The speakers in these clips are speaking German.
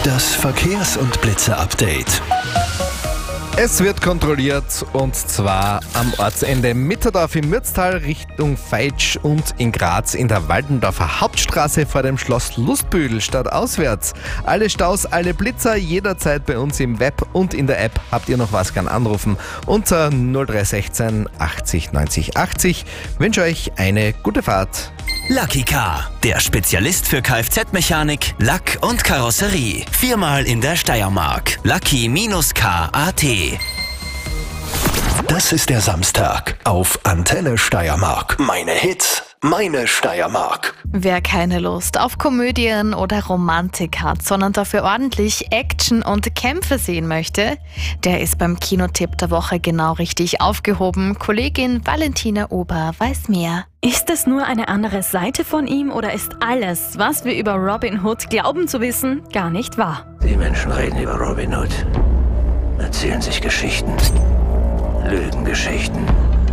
Das Verkehrs- und Blitzer-Update. Es wird kontrolliert und zwar am Ortsende Mitterdorf im Mürztal Richtung Veitsch und in Graz in der Waldendorfer Hauptstraße vor dem Schloss Lustbühl stadtauswärts. Alle Staus, alle Blitzer jederzeit bei uns im Web und in der App. Habt ihr noch was, kann anrufen unter 0316 80 90 80. Wünsche euch eine gute Fahrt. Lucky Car, der Spezialist für Kfz-Mechanik, Lack und Karosserie. 4-mal in der Steiermark. Lucky-Car.at. Das ist der Samstag auf Antenne Steiermark. Meine Hits, meine Steiermark. Wer keine Lust auf Komödien oder Romantik hat, sondern dafür ordentlich Action und Kämpfe sehen möchte, der ist beim Kinotipp der Woche genau richtig aufgehoben. Kollegin Valentina Ober weiß mehr. Ist es nur eine andere Seite von ihm oder ist alles, was wir über Robin Hood glauben zu wissen, gar nicht wahr? Die Menschen reden über Robin Hood, erzählen sich Geschichten, Lügengeschichten.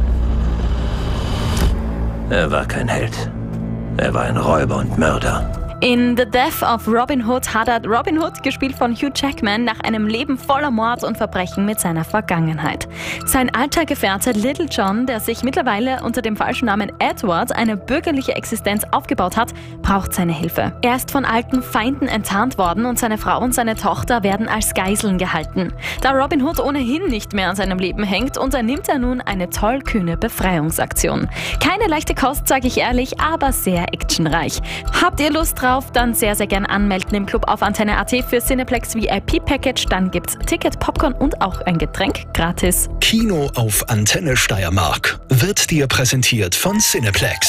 Er war kein Held. Er war ein Räuber und Mörder. In The Death of Robin Hood hadert Robin Hood, gespielt von Hugh Jackman, nach einem Leben voller Mord und Verbrechen mit seiner Vergangenheit. Sein alter Gefährte Little John, der sich mittlerweile unter dem falschen Namen Edward eine bürgerliche Existenz aufgebaut hat, braucht seine Hilfe. Er ist von alten Feinden enttarnt worden und seine Frau und seine Tochter werden als Geiseln gehalten. Da Robin Hood ohnehin nicht mehr an seinem Leben hängt, unternimmt er nun eine tollkühne Befreiungsaktion. Keine leichte Kost, sage ich ehrlich, aber sehr actionreich. Habt ihr Lust drauf? Dann sehr, sehr gern anmelden im Club auf Antenne.at für Cineplex VIP Package. Dann gibt's Ticket, Popcorn und auch ein Getränk gratis. Kino auf Antenne Steiermark wird dir präsentiert von Cineplex.